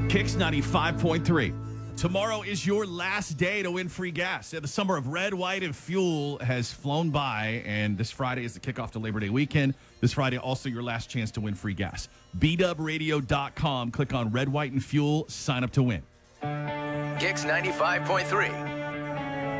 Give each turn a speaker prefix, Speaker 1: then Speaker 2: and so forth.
Speaker 1: Kicks 95.3. Tomorrow is your last day to win free gas. The summer of red, white, and fuel has flown by, and this Friday is the kickoff to Labor Day weekend. This Friday, also your last chance to win free gas. BWradio.com. Click on red, white, and fuel. Sign up to win.
Speaker 2: Kicks 95.3.